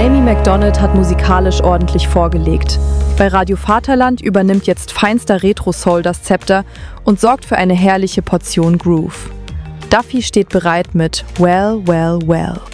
Amy Macdonald hat musikalisch ordentlich vorgelegt. Bei Radio Vaterland übernimmt jetzt feinster Retro-Soul das Zepter und sorgt für eine herrliche Portion Groove. Duffy steht bereit mit Well, Well, Well.